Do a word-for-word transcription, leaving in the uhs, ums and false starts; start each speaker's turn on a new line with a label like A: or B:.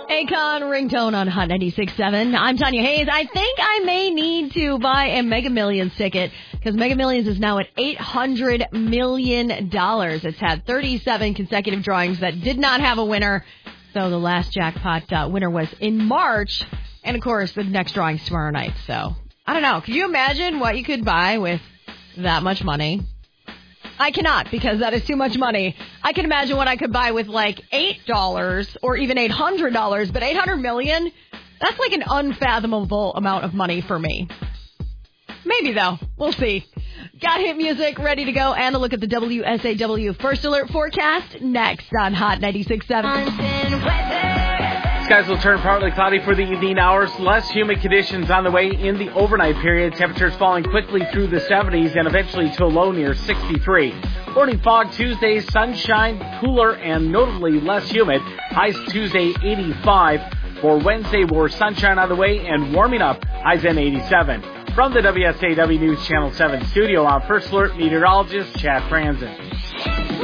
A: Akon ringtone on Hot ninety-six point seven. I'm Tanya Hayes. I think I may need to buy a Mega Millions ticket because Mega Millions is now at eight hundred million dollars. It's had thirty-seven consecutive drawings that did not have a winner. So the last jackpot uh, winner was in March. And, of course, the next drawing's tomorrow night. So, I don't know. Could you imagine what you could buy with that much money? I cannot, because that is too much money. I can imagine what I could buy with like eight dollars or even eight hundred dollars, but eight hundred million dollars, that's like an unfathomable amount of money for me. Maybe, though. We'll see. Got hit music ready to go, and a look at the W S A W First Alert forecast next on Hot ninety-six point seven.
B: Skies will turn partly cloudy for the evening hours. Less humid conditions on the way in the overnight period. Temperatures falling quickly through the seventies and eventually to a low near sixty-three. Morning fog Tuesday, sunshine, cooler and notably less humid. Highs Tuesday eighty-five. For Wednesday, more sunshine on the way and warming up. Highs in eighty-seven. From the W S A W News Channel seven studio, I'm First Alert meteorologist Chad Franzen.